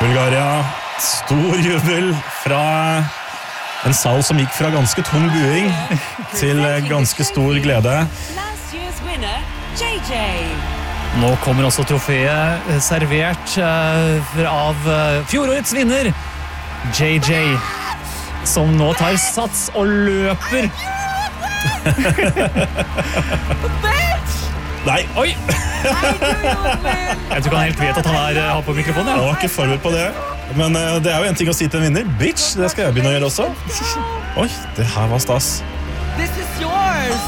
Bulgaria, stor jubel fra en sal som gikk fra ganske tung buing til ganske stor glede. Nå kommer også trofeet servert av fjorårets vinner, JJ, som nå tar sats og løper. Nei, oi! Jeg tror ikke han helt vet at han har på mikrofonen. Jeg var ikke forberedt på det, men det jo en ting å si til en vinner. Bitch, det skal jeg begynne å gjøre også. Oi, det her var stas. This is yours.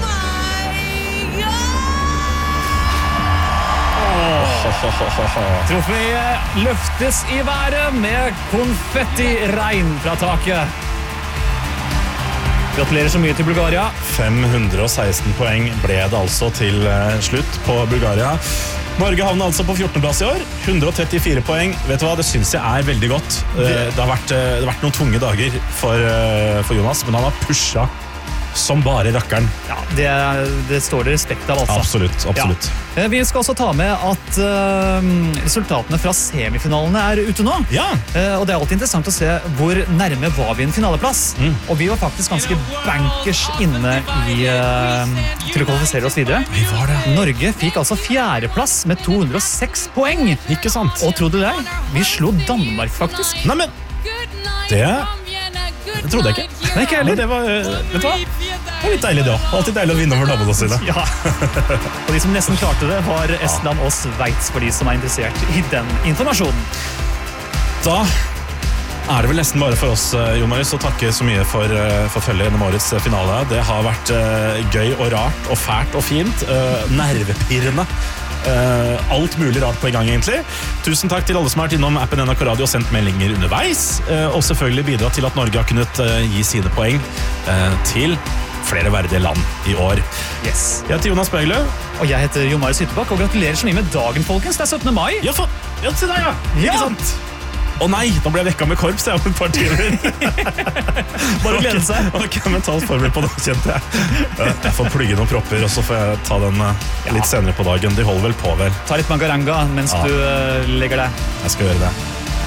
Trofeet løftes I været med konfettiregn fra taket. Gratulerer så mye til Bulgaria. 516 poeng ble det altså til slutt på Bulgaria. Norge havner altså på 14. plass I år. 134 poeng. Vet du hva, det synes jeg veldig godt. Det har vært noen tunge dager for Jonas, men han har pushet som bare rakkeren. Ja, det står det respekt av altså. Absolutt, absolutt. Ja. Vi skal også ta med at resultatene fra semifinalene ute nå. Ja. Og det alltid interessant å se hvor nærme var vi en finaleplass. Og vi var faktisk ganske bankers inne til å kvalifisere oss videre. Vi var det. Norge fikk altså 4. plass med 206 poeng. Ikke sant? Og trodde du det? Vi slo Danmark faktisk. Nei, men det trodde jeg ikke. Nei, ikke heller. Det var, vet du hva? Det var litt deilig det også. Alltid deilig å vinne over naboene sine. Ja. Og de som nesten klarte det var Estland og Sveits, for de som interessert I den informasjonen. Da det vel nesten bare for oss, Jon Marius, å takke så mye for følget gjennom årets finale. Det har vært gøy og rart og fælt og fint. Nervepirrende. Alt mulig rart på en gang egentlig. Tusen takk til alle som har vært innom appen NRK Radio og sendt meldinger underveis, og selvfølgelig bidra til at Norge har kunnet gi sine poeng til flere verdige land I år. Yes. Jeg heter Jonas Bøgle. Og jeg heter Jon Marius Hyttebakk, og gratulerer så mye med dagen, folkens. Det 17. mai. Ja, til deg, ja. Ikke sant? Å nei, nå ble jeg vekket med korps om et par timer. Bare glede seg. Ok, mentalt forberedt på det, kjente jeg. Jeg får plugge noen propper, og så får jeg ta den litt senere på dagen. De holder vel på, vel. Ta litt mangaranga mens du legger deg. Jeg skal gjøre det.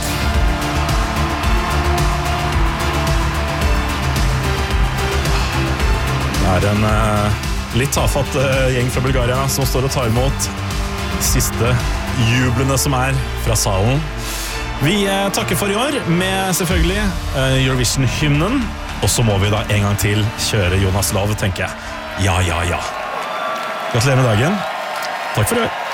Det en litt tafatt gjeng fra Bulgaria som står og tar imot siste jublene som fra salen. Vi takker for I år med selvfølgelig Eurovision-hymnen, og så må vi da en gang til kjøre Jonas Love, tenker jeg. Ja. Gratulerer med dagen. Takk for I år.